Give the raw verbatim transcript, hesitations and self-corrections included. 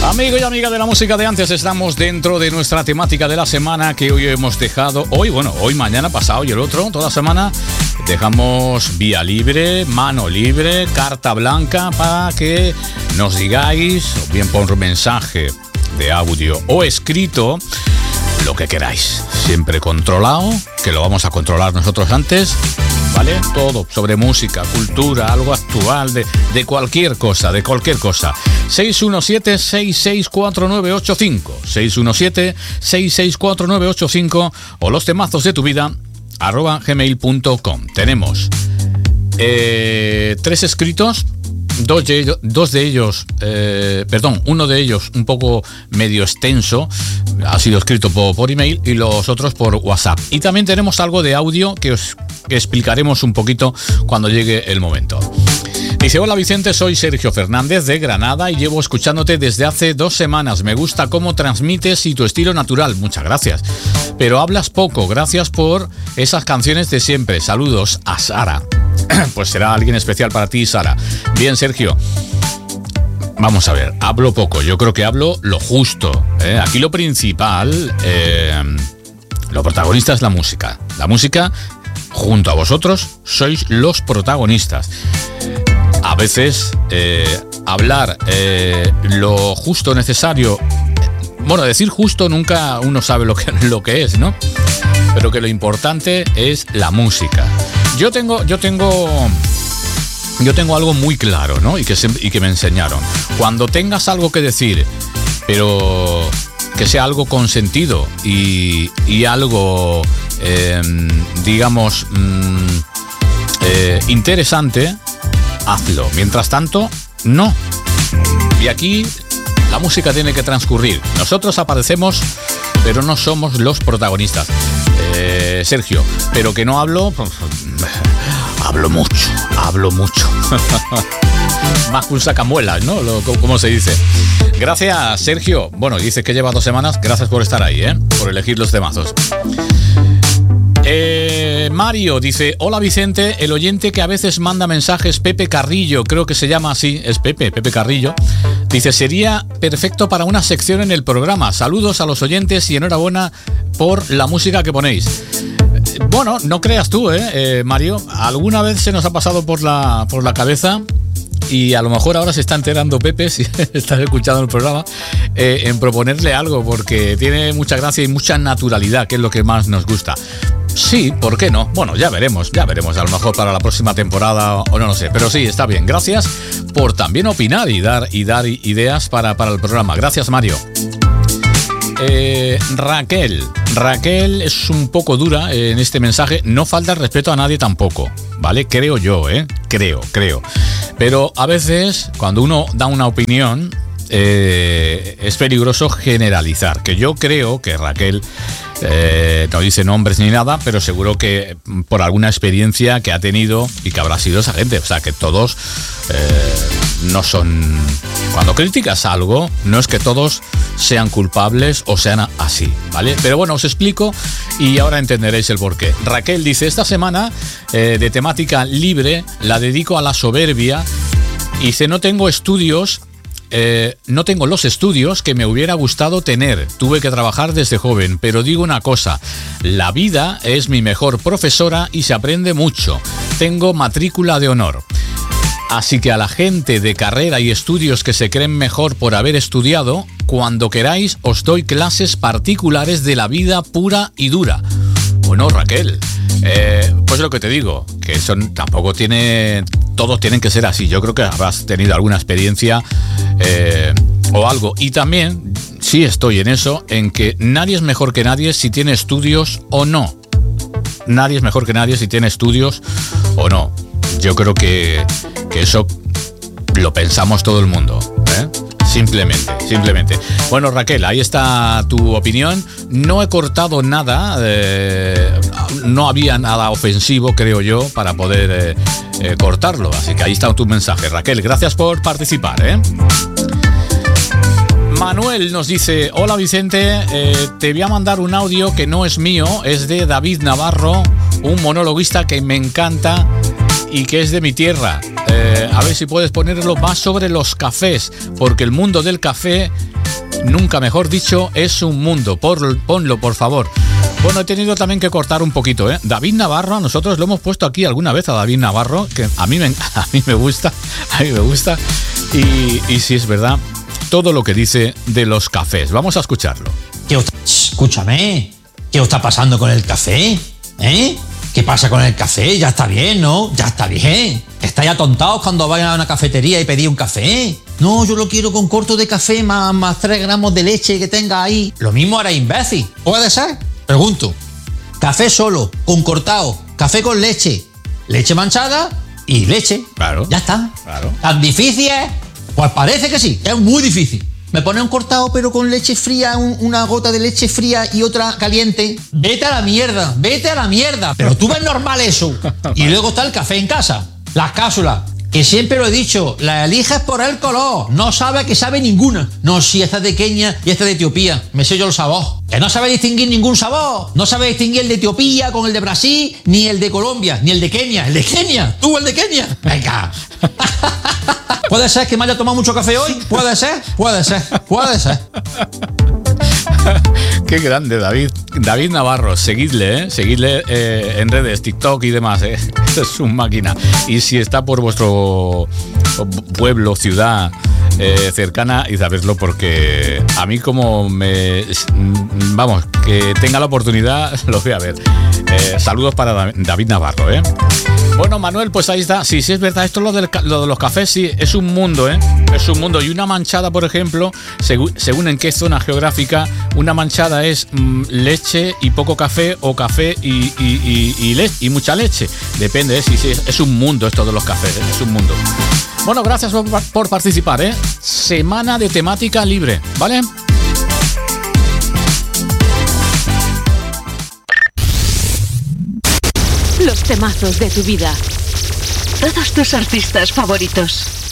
Amigo y amiga de la música de antes, estamos dentro de nuestra temática de la semana que hoy hemos dejado, hoy, bueno, hoy, mañana, pasado y el otro, toda semana, dejamos vía libre, mano libre, carta blanca para que nos digáis, o bien por mensaje de audio o escrito, lo que queráis. Siempre controlado, que lo vamos a controlar nosotros antes, ¿vale? Todo sobre música, cultura, algo actual, de, de cualquier cosa, de cualquier cosa. seis uno siete, seis seis cuatro nueve ocho cinco, seis uno siete, seis seis cuatro nueve ocho cinco o los temazos de tu vida, arroba gmail punto com. Tenemos eh, tres escritos. Dos de ellos, dos de ellos eh, perdón, uno de ellos un poco medio extenso, ha sido escrito por, por email y los otros por WhatsApp. Y también tenemos algo de audio que os que explicaremos un poquito cuando llegue el momento. Dice: hola Vicente, soy Sergio Fernández de Granada y llevo escuchándote desde hace dos semanas. Me gusta cómo transmites y tu estilo natural. Muchas gracias. Pero hablas poco. Gracias por esas canciones de siempre. Saludos a Sara. Pues será alguien especial para ti, Sara. Bien, Sergio. Vamos a ver, hablo poco. Yo creo que hablo lo justo, ¿eh? Aquí lo principal, eh, lo protagonista es la música. La música, junto a vosotros, sois los protagonistas. A veces eh, hablar eh, lo justo necesario, bueno, decir justo nunca uno sabe lo que, lo que es, ¿no? Pero que lo importante es la música. Yo tengo, yo tengo, yo tengo algo muy claro, ¿no? Y que, se, y que me enseñaron. Cuando tengas algo que decir, pero que sea algo con sentido y, y algo, eh, digamos, mm, eh, interesante, hazlo. Mientras tanto, no. Y aquí la música tiene que transcurrir. Nosotros aparecemos, pero no somos los protagonistas. Eh, Sergio, pero que no hablo, pues, hablo mucho, hablo mucho. Más que un sacamuelas, ¿no? Lo, ¿Cómo se dice? Gracias, Sergio. Bueno, dice que lleva dos semanas. Gracias por estar ahí, ¿eh? Por elegir los temazos. Eh, Mario dice: hola Vicente, el oyente que a veces manda mensajes, Pepe Carrillo, creo que se llama así, es Pepe, Pepe Carrillo. Dice: sería perfecto para una sección en el programa. Saludos a los oyentes y enhorabuena por la música que ponéis. Bueno, no creas tú, ¿eh, eh Mario? Alguna vez se nos ha pasado por la, por la cabeza. Y a lo mejor ahora se está enterando Pepe, si estás escuchando el programa, eh, en proponerle algo, porque tiene mucha gracia y mucha naturalidad, que es lo que más nos gusta. Sí, ¿por qué no? Bueno, ya veremos, ya veremos, a lo mejor para la próxima temporada o no lo sé. Pero sí, está bien. Gracias por también opinar y dar, y dar ideas para, para el programa. Gracias, Mario. Eh, Raquel. Raquel es un poco dura en este mensaje. No falta el respeto a nadie tampoco, ¿vale? Creo yo, ¿eh? Creo, creo. Pero a veces, cuando uno da una opinión, eh, es peligroso generalizar. Que yo creo que Raquel eh, no dice nombres ni nada, pero seguro que por alguna experiencia que ha tenido y que habrá sido esa gente. O sea, que todos eh, no son... Cuando criticas algo, no es que todos sean culpables o sean así, ¿vale? Pero bueno, os explico y ahora entenderéis el porqué. Raquel dice: esta semana eh, de temática libre la dedico a la soberbia. Y dice: no tengo estudios, eh, no tengo los estudios que me hubiera gustado tener. Tuve que trabajar desde joven, pero digo una cosa, la vida es mi mejor profesora y se aprende mucho. Tengo matrícula de honor. Así que a la gente de carrera y estudios que se creen mejor por haber estudiado, cuando queráis os doy clases particulares de la vida pura y dura. Bueno, Raquel, eh, pues lo que te digo, que eso tampoco tiene... Todos tienen que ser así. Yo creo que habrás tenido alguna experiencia eh, o algo. Y también, sí estoy en eso, en que nadie es mejor que nadie si tiene estudios o no. Nadie es mejor que nadie si tiene estudios o no. Yo creo que, que eso lo pensamos todo el mundo, ¿eh? Simplemente, simplemente. Bueno, Raquel, ahí está tu opinión. No he cortado nada, eh, no había nada ofensivo, creo yo, para poder eh, eh, cortarlo. Así que ahí está tu mensaje, Raquel. Gracias por participar, ¿eh? Manuel nos dice: hola Vicente, eh, te voy a mandar un audio que no es mío, es de David Navarro, un monologuista que me encanta y que es de mi tierra. Eh, a ver si puedes ponerlo más sobre los cafés, porque el mundo del café nunca mejor dicho, es un mundo. Por, ponlo, por favor. Bueno, he tenido también que cortar un poquito, ¿eh? David Navarro, nosotros lo hemos puesto aquí alguna vez a David Navarro, que a mí me, a mí me gusta, a mí me gusta. Y, y sí es verdad, todo lo que dice de los cafés. Vamos a escucharlo. ¿Qué os, escúchame, ¿qué os está pasando con el café? ¿Eh? ¿Qué pasa con el café? Ya está bien, ¿no? Ya está bien. ¿Estáis atontados cuando vayan a una cafetería y pedís un café? No, yo lo quiero con corto de café más, más tres gramos de leche que tenga ahí. Lo mismo hará imbécil. ¿Puede ser? Pregunto. Café solo, con cortado, café con leche, leche manchada y leche. Claro. Ya está. Claro. ¿Tan difícil es? Pues parece que sí, es muy difícil. Me pone un cortado pero con leche fría, un, una gota de leche fría y otra caliente. Vete a la mierda, vete a la mierda. Pero tú ves normal eso. Y luego está el café en casa, las cápsulas. Que siempre lo he dicho, la eliges por el color. No sabe que sabe ninguna. No, si esta es de Kenia y esta es de Etiopía. Me sé yo el sabor. Que no sabe distinguir ningún sabor. No sabe distinguir el de Etiopía con el de Brasil, ni el de Colombia, ni el de Kenia. El de Kenia. Tú, el de Kenia. Venga. ¿Puede ser que me haya tomado mucho café hoy? ¿Puede ser? Puede ser. Puede ser. Qué grande, David. David Navarro, seguidle, ¿eh? Seguidle eh, en redes, TikTok y demás, ¿eh? Es un máquina. Y si está por vuestro pueblo, ciudad eh, cercana, y sabedlo, porque a mí como me... Vamos, que tenga la oportunidad, lo voy a ver. Eh, saludos para David Navarro, ¿eh? Bueno, Manuel, pues ahí está. Sí, sí, es verdad. Esto lo, del, lo de los cafés, sí, es un mundo, ¿eh? Es un mundo. Y una manchada, por ejemplo, según, según en qué zona geográfica, una manchada es mmm, leche y poco café, o café y, y, y, y, le y mucha leche. Depende, ¿eh? Sí, sí, es un mundo esto de los cafés, ¿eh? Es un mundo. Bueno, gracias por, por participar, ¿eh? Semana de temática libre, ¿vale? Los temazos de tu vida. Todos tus artistas favoritos.